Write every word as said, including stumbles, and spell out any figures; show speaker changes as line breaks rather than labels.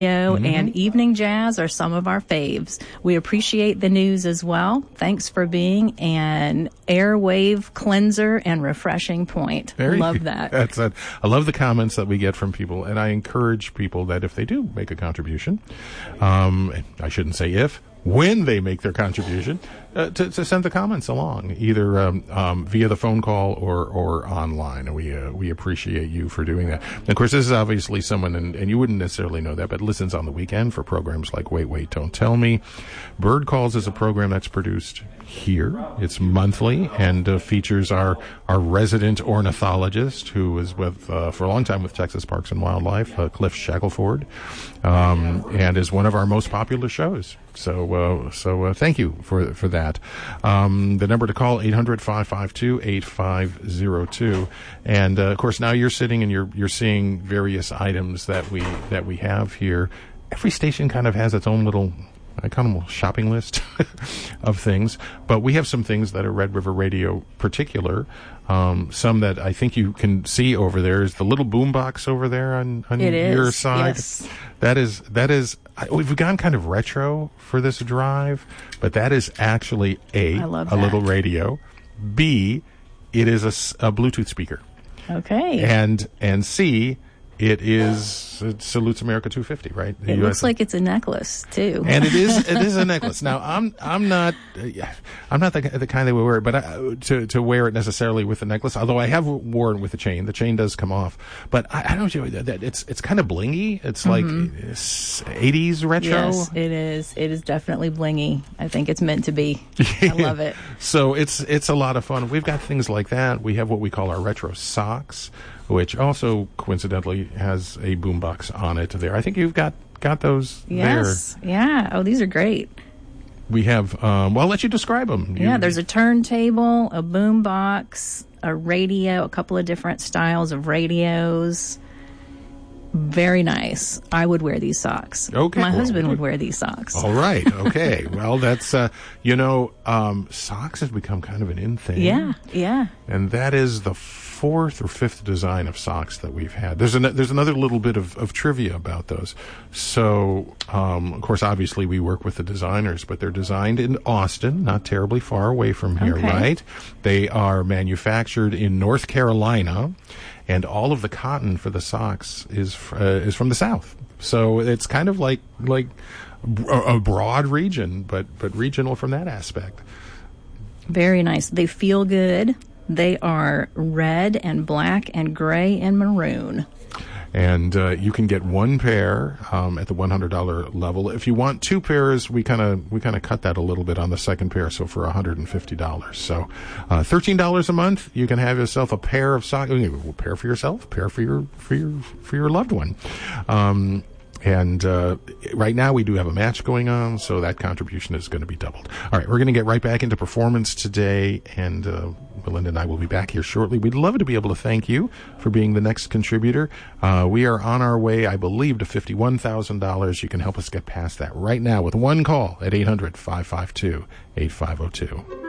Mm-hmm. And Evening Jazz are some of our faves. We appreciate the news as well. Thanks for being an airwave cleanser and refreshing point.
Very,
love that.
That's a, I love the comments that we get from people, and I encourage people that if they do make a contribution, um, I shouldn't say if, when they make their contribution, uh, to, to send the comments along, either um, um, via the phone call or, or online. And we uh, we appreciate you for doing that. And of course, this is obviously someone, and, and you wouldn't necessarily know that, but listens on the weekend for programs like Wait, Wait, Don't Tell Me. Bird Calls is a program that's produced here. It's monthly and uh, features our, our resident ornithologist who is with, uh, for a long time with Texas Parks and Wildlife, uh, Cliff Shackelford, um, and is one of our most popular shows. So, uh, so uh, thank you for for that. Um, the number to call, eight hundred, five five two, eight five zero two. And, uh, of course, now you're sitting and you're you're seeing various items that we that we have here. Every station kind of has its own little, I call them a shopping list of things. But we have some things that are Red River Radio particular. Um, some that I think you can see over there is the little boombox over there on, on
it
your
is,
side.
Yes.
That is, that is, we've gone kind of retro for this drive, but that is actually A,
I love
a
that.
little radio. B, it is a, a Bluetooth speaker.
Okay.
And, and C, it is, it salutes America two fifty, right? The
It
U S
looks like it's a necklace too.
And it is, it is a necklace. Now, I'm, I'm not, uh, I'm not the, the kind that would wear it, but I, to, to wear it necessarily with a necklace. Although I have worn it with a chain. The chain does come off, but I, I don't know that it's, it's kind of blingy. It's
Mm-hmm.
like it's eighties retro.
Yes, it is. It is definitely blingy. I think it's meant to be. I love it.
So it's, it's a lot of fun. We've got things like that. We have what we call our retro socks, which also coincidentally has a boombox on it there. I think you've got, got those
Yes.
there.
Yeah. Oh, these are great.
We have, um, well, I'll let you describe them.
Yeah,
You-
there's a turntable, a boombox, a radio, a couple of different styles of radios. Very nice. I would wear these socks.
Okay.
My
Well,
husband would wear these socks.
All right. Okay. Well, that's, uh, you know, um, socks has become kind of an in thing.
Yeah, yeah.
And that is the fourth or fifth design of socks that we've had. There's an, there's another little bit of, of trivia about those. So, um, of course, obviously we work with the designers, but they're designed in Austin, not terribly far away from here,
Okay.
right? They are manufactured in North Carolina, and all of the cotton for the socks is uh, is from the South. So it's kind of like like a, a broad region, but but regional from that aspect.
Very nice. They feel good. They are red and black and gray and maroon.
And uh, you can get one pair um, at the one hundred dollars level. If you want two pairs, we kind of we kind of cut that a little bit on the second pair, so for one hundred fifty dollars. So uh, thirteen dollars a month, you can have yourself a pair of socks. A pair for yourself, a pair for your for your for your loved one. Um, And uh, right now we do have a match going on, so that contribution is going to be doubled. All right, we're going to get right back into performance today, and uh, Melinda and I will be back here shortly. We'd love to be able to thank you for being the next contributor. Uh, we are on our way, I believe, to fifty-one thousand dollars. You can help us get past that right now with one call at eight hundred, five five two, eight five zero two.